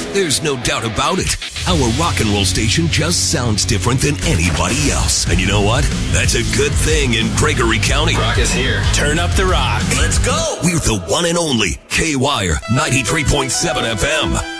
There's no doubt about it. Our rock and roll station just sounds different than anybody else. And you know what? That's a good thing in Gregory County. Rock is here. Turn up the rock. Let's go. We're the one and only K-Wire 93.7 FM.